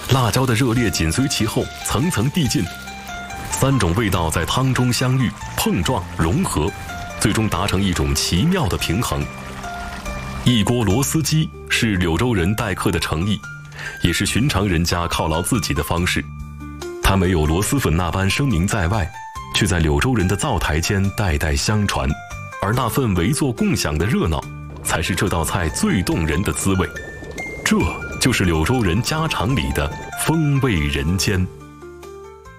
辣椒的热烈紧随其后，层层递进。3种味道在汤中相遇、碰撞、融合，最终达成一种奇妙的平衡。一锅螺丝鸡是柳州人待客的诚意，也是寻常人家犒劳自己的方式。它没有螺蛳粉那般声名在外，却在柳州人的灶台间代代相传，而那份围坐共享的热闹，才是这道菜最动人的滋味。这就是柳州人家常里的风味人间。